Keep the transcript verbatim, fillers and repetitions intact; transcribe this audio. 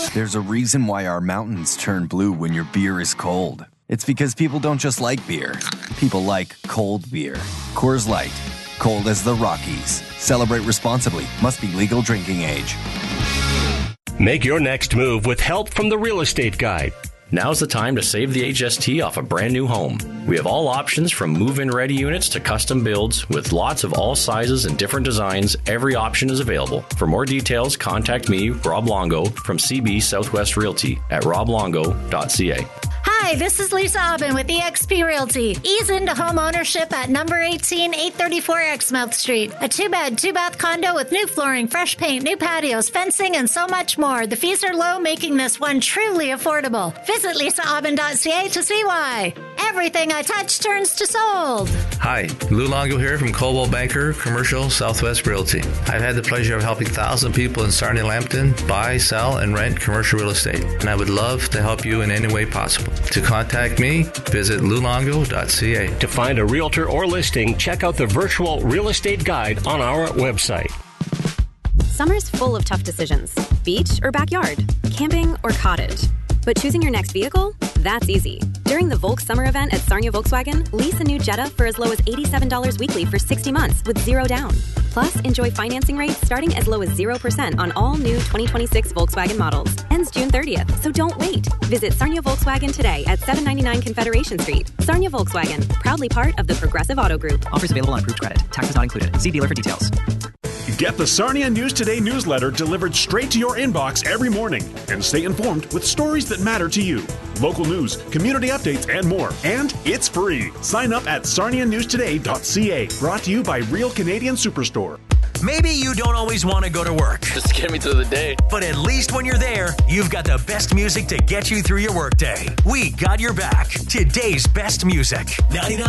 There's a reason why our mountains turn blue when your beer is cold. It's because people don't just like beer. People like cold beer. Coors Light. Cold as the Rockies. Celebrate responsibly. Must be legal drinking age. Make your next move with help from the Real Estate Guide. Now's the time to save the H S T off a brand new home. We have all options from move-in ready units to custom builds with lots of all sizes and different designs. Every option is available. For more details, contact me, Rob Longo, from C B Southwest Realty at rob longo dot c a. Hi, this is Lisa Aubin with E X P Realty. Ease into home ownership at number eighteen, eight thirty-four Exmouth Street. A two-bed, two-bath condo with new flooring, fresh paint, new patios, fencing, and so much more. The fees are low, making this one truly affordable. Visit lisa aubin dot c a to see why. Everything I touch turns to sold. Hi, Lou Longo here from Coldwell Banker Commercial Southwest Realty. I've had the pleasure of helping thousands of people in Sarnia Lambton buy, sell, and rent commercial real estate, and I would love to help you in any way possible. To contact me, visit lou longo dot c a. To find a realtor or listing, check out the virtual real estate guide on our website. Summer's full of tough decisions. Beach or backyard? Camping or cottage? But choosing your next vehicle? That's easy. During the Volk Summer event at Sarnia Volkswagen, lease a new Jetta for as low as eighty-seven dollars weekly for sixty months with zero down. Plus, enjoy financing rates starting as low as zero percent on all new twenty twenty-six Volkswagen models. Ends June thirtieth, so don't wait. Visit Sarnia Volkswagen today at seven ninety-nine Confederation Street. Sarnia Volkswagen, proudly part of the Progressive Auto Group. Offers available on approved credit. Taxes not included. See dealer for details. Get the Sarnia News Today newsletter delivered straight to your inbox every morning and stay informed with stories that matter to you. Local news, community updates, and more. And it's free. Sign up at sarnia news today dot c a. Brought to you by Real Canadian Superstore. Maybe you don't always want to go to work. Just to get me through the day. But at least when you're there, you've got the best music to get you through your workday. We got your back. Today's best music. ninety-nine